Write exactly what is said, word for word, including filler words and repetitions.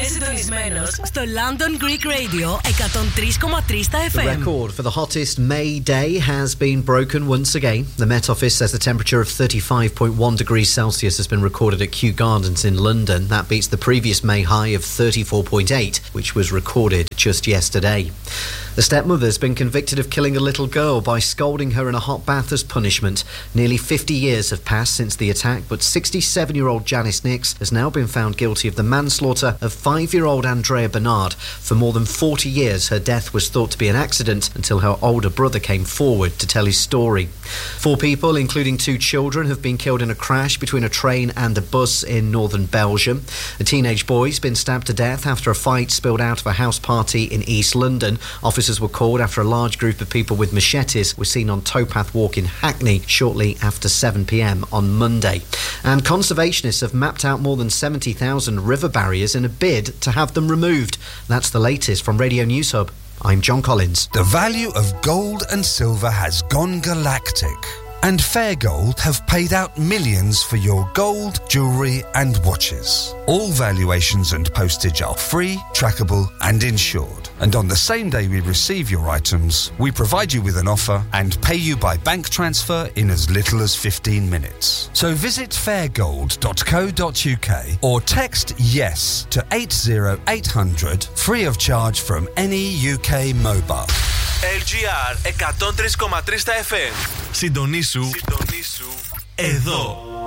συντονισμένος στο London Greek Radio εκατόν τρία κόμμα τρία στα εφ εμ. The record for the hottest May day has been broken once again. The Met Office says the temperature of thirty-five point one degrees Celsius has been recorded at Kew Gardens in London. That beats the previous May high of thirty-four point eight, which was recorded just yesterday. The stepmother has been convicted of killing a little girl by scalding her in a hot bath as punishment. Nearly fifty years have passed since the attack, but sixty-seven-year-old Janice Nix has now been found guilty of the manslaughter of five-year-old Andrea Bernard. For more than forty years, her death was thought to be an accident until her older brother came forward to tell his story. Four people, including two children, have been killed in a crash between a train and a bus in northern Belgium. A teenage boy has been stabbed to death after a fight spilled out of a house party in East London. Officers were called after a large group of people with machetes were seen on Towpath Walk in Hackney shortly after seven p.m. on Monday. And conservationists have mapped out more than seventy thousand river barriers in a bid to have them removed. That's the latest from Radio News Hub. I'm John Collins. The value of gold and silver has gone galactic. And Fair Gold have paid out millions for your gold, jewellery and watches. All valuations and postage are free, trackable and insured. And on the same day we receive your items, we provide you with an offer and pay you by bank transfer in as little as fifteen minutes. So visit fair gold dot co dot uk or text YES to eight zero eight hundred free of charge from any U K mobile. ελ τζι αρ εκατόν τρία κόμμα τρία στα εφ εμ. Συντονίσου, Συντονίσου εδώ.